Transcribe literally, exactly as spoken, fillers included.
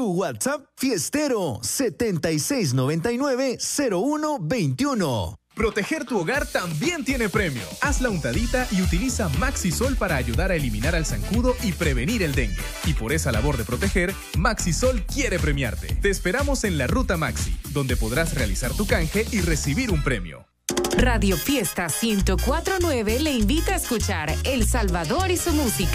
Tu WhatsApp fiestero setenta y seis noventa y nueve cero uno veintiuno. Proteger tu hogar también tiene premio. Haz la untadita y utiliza Maxisol para ayudar a eliminar al zancudo y prevenir el dengue. Y por esa labor de proteger, Maxisol quiere premiarte. Te esperamos en la Ruta Maxi, donde podrás realizar tu canje y recibir un premio. Radio Fiesta ciento cuatro punto nueve le invita a escuchar El Salvador y su música.